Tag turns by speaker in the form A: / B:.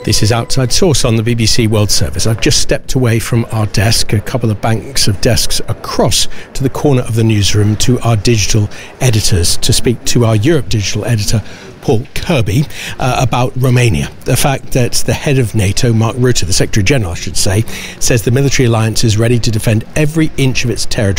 A: This is Outside Source on the BBC World Service. I've just stepped away from our desk, a couple of banks of desks across to the corner of the newsroom to our digital editors to speak to our Europe digital editor, Paul Kirby, about Romania. The fact that the head of NATO, Mark Rutte, the Secretary General, I should say, says the military alliance is ready to defend every inch of its territory